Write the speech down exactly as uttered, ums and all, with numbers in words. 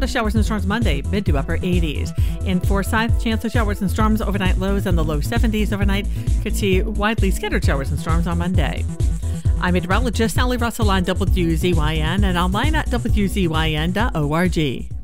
to showers and storms Monday, mid to upper eighties. In Forsyth, chance of showers and storms overnight, lows in the low seventies overnight. Could see widely scattered showers and storms on Monday. I'm meteorologist Sally Russell on W Z Y N and online at W Z Y N dot org.